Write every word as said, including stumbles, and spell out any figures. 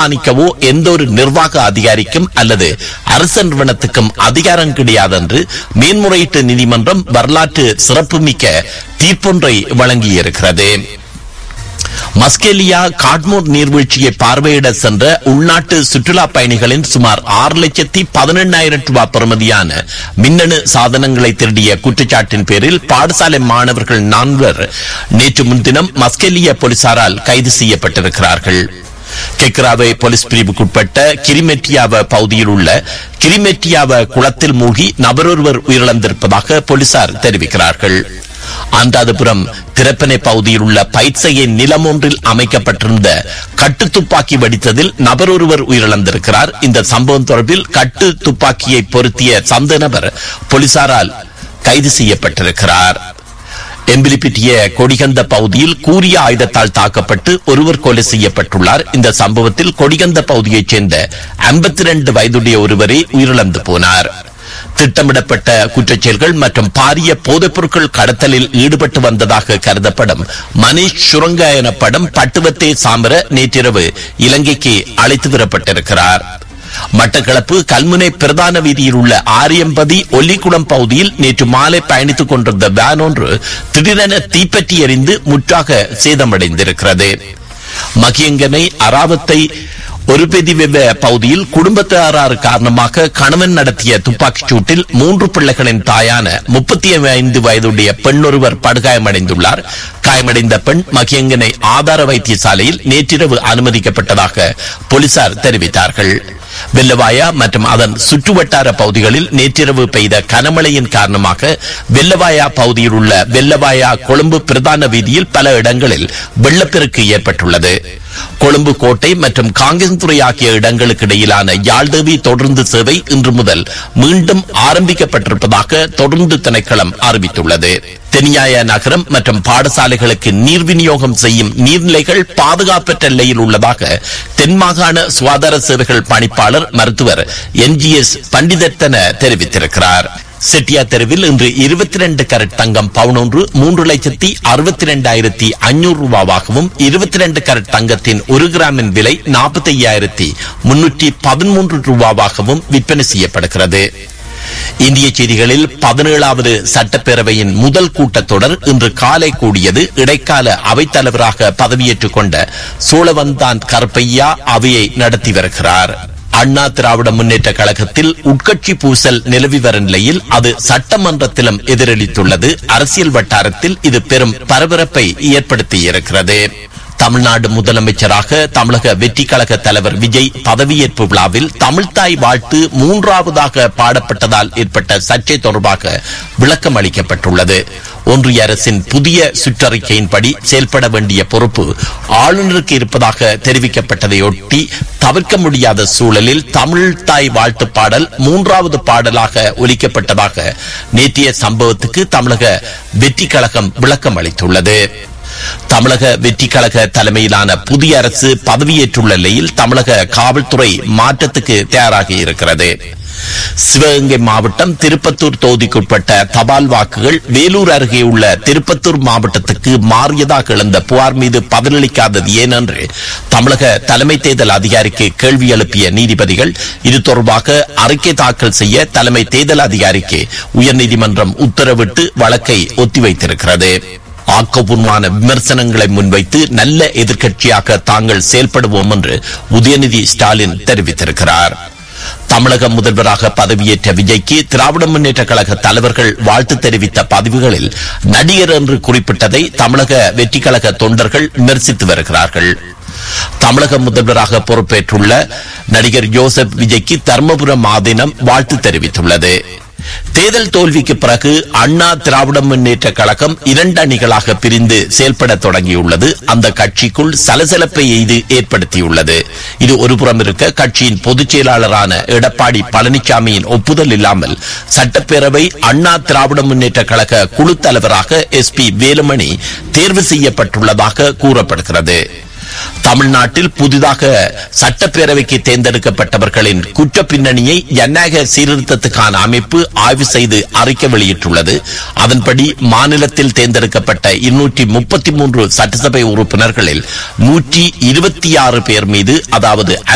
தீர்மானிக்கவோ எந்த ஒரு நிர்வாக அதிகாரிக்கும் அல்லது அரசு நிறுவனத்துக்கும் அதிகாரம் கிடையாது என்று மேன்முறையீட்டு நீதிமன்றம் வரலாற்று சிறப்புமிக்க தீர்ப்பொன்றை வழங்கியிருக்கிறது. மஸ்கெலியா காட்மோர் நீர்வீழ்ச்சியை பார்வையிட சென்ற உள்நாட்டு சுற்றுலா பயணிகளின் சுமார் ஆறு லட்சத்தி பதினெண்ணாயிரம் ரூபாய் பெறுமதியான மின்னணு சாதனங்களை திருடிய குற்றச்சாட்டின் பேரில் பாடசாலை மாணவர்கள் நான்கு நேற்று முன்தினம் மஸ்கெலியா போலீசாரால் கைது செய்யப்பட்டிருக்கிறார்கள். கெக்ராவை போலீஸ் பிரிவுக்குட்பட்ட கிரிமெட்டியாவ பகுதியில் உள்ள கிரிமெட்டியாவ குளத்தில் மூழ்கி நபரொருவர் உயிரிழந்திருப்பதாக போலீசார் தெரிவிக்கிறார்கள். அந்தாதிபுரம் திரப்பனை பகுதியில் உள்ள பயிற்சையை நிலம் ஒன்றில் அமைக்கப்பட்டிருந்த கட்டு துப்பாக்கி வெடித்ததில் நபர் ஒருவர் உயிரிழந்திருக்கிறார். இந்த சம்பவம் தொடர்பில் கட்டு துப்பாக்கியை பொருத்திய சந்த நபர் போலீசாரால் கைது செய்யப்பட்டிருக்கிறார். எம்பிலிப்பிட்டிய கொடிகந்த பகுதியில் கூரிய ஆயுதத்தால் தாக்கப்பட்டு ஒருவர் கொலை செய்யப்பட்டுள்ளார். இந்த சம்பவத்தில் கொடிகந்த பகுதியைச் சேர்ந்த ஐம்பத்தி இரண்டு வயதுடைய ஒருவரே உயிரிழந்து போனார். திட்டமிடப்பட்ட குற்றச்செயல்கள் மற்றும் பாரிய போதைப் பொருட்கள் கடத்தலில் ஈடுபட்டு வந்ததாக கருதப்படும் மனிஷ் சுரங்க எனப்படும் பட்டுவத்தே சாம்பர நேற்றிரவு இலங்கைக்கு அழைத்து வரப்பட்டிருக்கிறார். மட்டக்களப்பு கல்முனை பிரதான வீதியில் உள்ள ஆரியம்பதி ஒல்லிக்குளம் பகுதியில் நேற்று மாலை பயணித்துக் கொண்டிருந்த வேன் ஒன்று திடீரென தீப்பற்றி எறிந்து முற்றாக சேதமடைந்திருக்கிறது. மகியங்கனை அராவத்தை ஒரு பெதிவெவ பகுதியில் குடும்பத்தாராறு காரணமாக கணவன் நடத்திய துப்பாக்கிச் சூட்டில் மூன்று பிள்ளைகளின் தாயான முப்பத்தி ஐந்து வயதுடைய பெண் ஒருவர் படுகாயமடைந்துள்ளார். காயமடைந்த பெண் மகியங்கனை ஆதார வைத்தியசாலையில் நேற்றிரவு அனுமதிக்கப்பட்டதாக போலீசார் தெரிவித்தார்கள். வெள்ளவாயா மற்றும் அதன் சுற்றுவட்டார பகுதிகளில் நேற்றிரவு பெய்த கனமழையின் காரணமாக வெள்ளவாயா பகுதியில் உள்ள வெள்ளவாயா கொழும்பு பிரதான வீதியில் பல இடங்களில் வெள்ளப்பெருக்கு ஏற்பட்டுள்ளது. கொழும்பு கோட்டை மற்றும் காங்கேசன்துறை ஆகிய இடங்களுக்கு இடையிலான யாழ்தேவி தொடர்ந்து சேவை இன்று முதல் மீண்டும் ஆரம்பிக்கப்பட்டிருப்பதாக தொடர்ந்து திணைக்களம் அறிவித்துள்ளது. தென்னியாய நகரம் மற்றும் பாடசாலைகளுக்கு நீர் விநியோகம் செய்யும் நீர்நிலைகள் பாதுகாப்பற்ற நிலையில் உள்ளதாக தென்மாகாண சுகாதார சேவைகள் பணிப்பாளர் மருத்துவர் என் ஜி எஸ் பண்டிதத்தன தெரிவித்திருக்கிறார். செட்டியா தெருவில் இன்று இருபத்தி இரண்டு கரட் தங்கம் பவுன் ஒன்று மூன்று லட்சத்தி அறுபத்தி இரண்டாயிரத்தி ஐநூறு ரூபாவாகவும் இருபத்தி இரண்டு கரட் தங்கத்தின் ஒரு கிராமின் விலை நாற்பத்தி ஐயாயிரத்தி முன்னூற்றி பதிமூன்று ரூபாவாகவும் விற்பனை செய்யப்படுகிறது. இந்திய செய்திகளில் பதினேழாவது சட்டப்பேரவையின் முதல் கூட்டத்தொடர் இன்று காலை கூடியது. இடைக்கால அவைத்தலைவராக பதவியேற்றுக் கொண்ட சோழவந்தான் கருப்பையா அவையை நடத்தி வருகிறார். அண்ணா திராவிட முன்னேற்ற கழகத்தில் உட்கட்சி பூசல் நிலவி வரும் நிலையில் அது சட்டமன்றத்திலும் எதிரொலித்துள்ளது. அரசியல் வட்டாரத்தில் இது பெரும் பரபரப்பை ஏற்படுத்தியிருக்கிறது. தமிழ்நாடு முதலமைச்சராக தமிழக வெற்றி கழக தலைவர் விஜய் பதவியேற்பு விழாவில் தமிழ்தாய் வாழ்த்து மூன்றாவதாக பாடப்பட்டதால் ஏற்பட்ட சர்ச்சை தொடர்பாக விளக்கம் அளிக்கப்பட்டுள்ளது. ஒன்றிய அரசின் புதிய சுற்றறிக்கையின்படி செயல்பட வேண்டிய பொறுப்பு ஆளுநருக்கு இருப்பதாக தெரிவிக்கப்பட்டதையொட்டி தவிர்க்க முடியாத சூழலில் தமிழ்தாய் வாழ்த்து பாடல் மூன்றாவது பாடலாக ஒலிக்கப்பட்டதாக நேற்றைய சம்பவத்துக்கு தமிழக வெற்றி கழகம் விளக்கம் அளித்துள்ளது. தமிழக வெற்றி கழக தலைமையிலான புதிய அரசு பதவியேற்றுள்ள நிலையில் தமிழக காவல்துறை மாற்றத்துக்கு தயாராகி இருக்கிறது. சிவகங்கை மாவட்டம் திருப்பத்தூர் தொகுதிக்குட்பட்ட தபால் வாக்குகள் வேலூர் அருகே உள்ள திருப்பத்தூர் மாவட்டத்துக்கு மாறியதாக எழுந்த புகார் மீது பதிலளிக்காதது ஏனென்று தமிழக தலைமை தேர்தல் அதிகாரிக்கு கேள்வி எழுப்பிய நீதிபதிகள் இது தொடர்பாக அறிக்கை தாக்கல் செய்ய தலைமை தேர்தல் அதிகாரிக்கு உயர்நீதிமன்றம் உத்தரவிட்டு வழக்கை ஒத்திவைத்திருக்கிறது. ஆக்கப்பூர்வமான விமர்சனங்களை முன்வைத்து நல்ல எதிர்க்கட்சியாக தாங்கள் செயல்படுவோம் என்று உதயநிதி ஸ்டாலின் தெரிவித்திருக்கிறார். தமிழக முதல்வராக பதவியேற்ற விஜய்க்கு திராவிட முன்னேற்ற கழக தலைவர்கள் வாழ்த்து தெரிவித்த பதிவுகளில் நடிகர் என்று குறிப்பிட்டதை தமிழக வெற்றி கழக தொண்டர்கள் விமர்சித்து வருகிறார்கள். தமிழக முதல்வராக பொறுப்பேற்றுள்ள நடிகர் ஜோசப் விஜய்க்கு தர்மபுரம் ஆதீனம் வாழ்த்து தெரிவித்துள்ளது. தேர்தல் தோல்விக்கு பிறகு அண்ணா திராவிட முன்னேற்ற கழகம் இரண்டு அணிகளாக பிரிந்து செயல்பட தொடங்கியுள்ளது. அந்த கட்சிக்குள் சலசலப்பை இது ஏற்படுத்தியுள்ளது. இது ஒருபுறம் இருக்க கட்சியின் பொதுச் செயலாளரான எடப்பாடி பழனிசாமியின் ஒப்புதல் இல்லாமல் சட்டப்பேரவை அண்ணா திராவிட முன்னேற்ற கழக குழு தலைவராக எஸ் பி வேலுமணி தேர்வு செய்யப்பட்டுள்ளதாக கூறப்படுகிறது. தமிழ்நாட்டில் புதிதாக சட்டப்பேரவைக்கு தேர்ந்தெடுக்கப்பட்டவர்களின் குற்ற பின்னணியை ஜனநாயக சீர்திருத்தத்துக்கான அமைப்பு ஆய்வு செய்து அறிக்கை வெளியிட்டுள்ளது. அதன்படி மாநிலத்தில் தேர்ந்தெடுக்கப்பட்ட இருநூற்றி முப்பத்தி மூன்று சட்டசபை உறுப்பினர்களில் நூற்றி இருபத்தி ஆறு பேர் மீது அதாவது